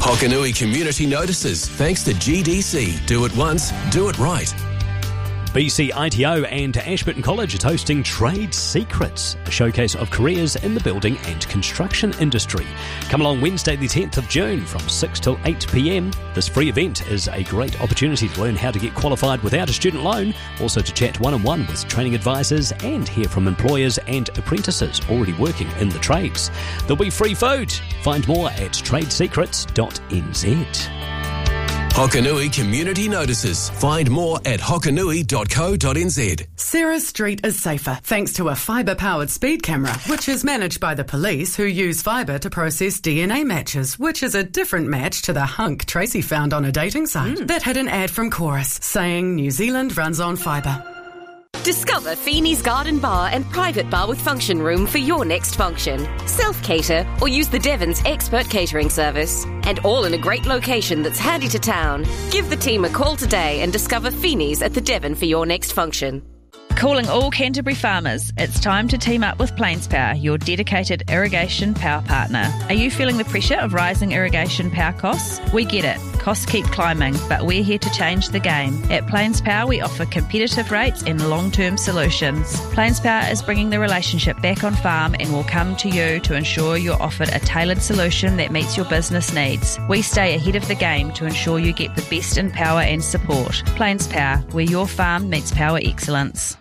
Hokanui Community Notices, thanks to GDC. Do it once, do it right. BC ITO and Ashburton College is hosting Trade Secrets, a showcase of careers in the building and construction industry. Come along Wednesday the 10th of June from 6 till 8 p.m. This free event is a great opportunity to learn how to get qualified without a student loan, also to chat one-on-one with training advisors and hear from employers and apprentices already working in the trades. There'll be free food. Find more at tradesecrets.nz. Hokanui Community Notices. Find more at hokanui.co.nz. Sarah Street is safer thanks to a fibre-powered speed camera, which is managed by the police, who use fibre to process DNA matches, which is a different match to the hunk Tracy found on a dating site. That had an ad from Chorus saying New Zealand runs on fibre. Discover Feeney's Garden Bar and private bar with function room for your next function. Self-cater or use the Devon's expert catering service. And all in a great location that's handy to town. Give the team a call today and discover Feeney's at the Devon for your next function. Calling all Canterbury farmers, it's time to team up with Plains Power, your dedicated irrigation power partner. Are you feeling the pressure of rising irrigation power costs? We get it. Costs keep climbing, but we're here to change the game. At Plains Power, we offer competitive rates and long-term solutions. Plains Power is bringing the relationship back on farm and will come to you to ensure you're offered a tailored solution that meets your business needs. We stay ahead of the game to ensure you get the best in power and support. Plains Power, where your farm meets power excellence.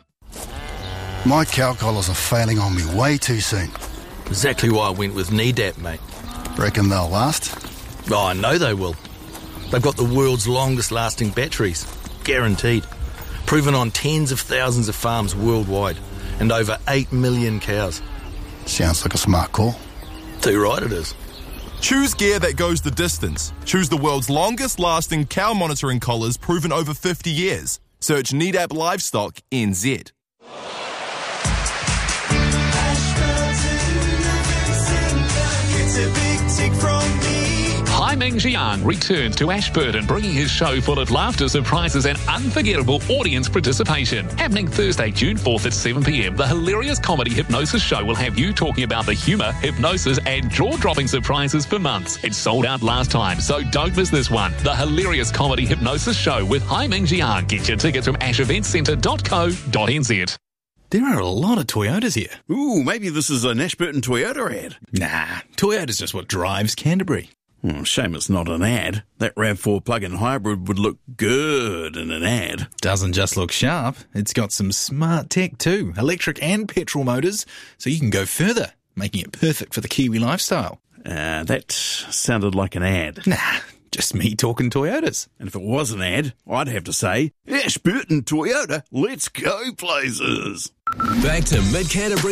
My cow collars are failing on me way too soon. Exactly why I went with Nedap, mate. Reckon they'll last? Oh, I know they will. They've got the world's longest lasting batteries. Guaranteed. Proven on tens of thousands of farms worldwide. And over 8 million cows. Sounds like a smart call. Too right it is. Choose gear that goes the distance. Choose the world's longest lasting cow monitoring collars proven over 50 years. Search Nedap Livestock NZ. Hai Ming Jiang returns to Ashburton, bringing his show full of laughter, surprises and unforgettable audience participation. Happening Thursday, June 4th at 7 p.m, the hilarious comedy hypnosis show will have you talking about the humour, hypnosis and jaw-dropping surprises for months. It sold out last time, so don't miss this one. The hilarious comedy hypnosis show with Hai Ming Jiang. Get your tickets from asheventcentre.co.nz. There are a lot of Toyotas here. Ooh, maybe this is an Ashburton Toyota ad. Nah, Toyota's just what drives Canterbury. Shame it's not an ad. That RAV4 plug-in hybrid would look good in an ad. Doesn't just look sharp, it's got some smart tech too, electric and petrol motors, so you can go further, making it perfect for the Kiwi lifestyle. That sounded like an ad. Nah, just me talking Toyotas. And if it was an ad, I'd have to say, Ashburton Toyota, let's go places. Back to Mid-Canterbury